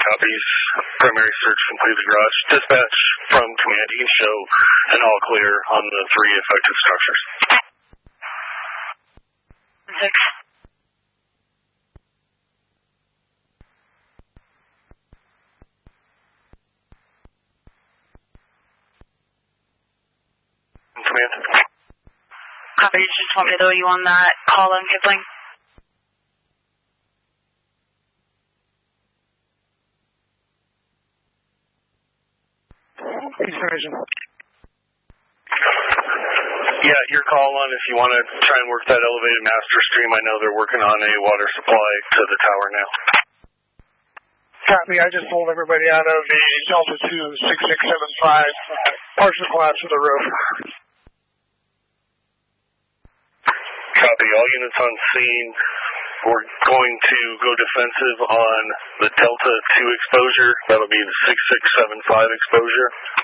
copies. Primary search completed garage. Dispatch from command. You can show an all clear on the 3 affected structures. 6. Command. Copy. Just want me to throw you on that call on Kipling. Yeah, your call on if you want to try and work that elevated master stream. I know they're working on a water supply to the tower now. Copy. I just pulled everybody out of the Delta 26675 partial collapse of the roof. Copy. All units on scene. We're going to go defensive on the Delta 2 exposure. That'll be the 6675 exposure.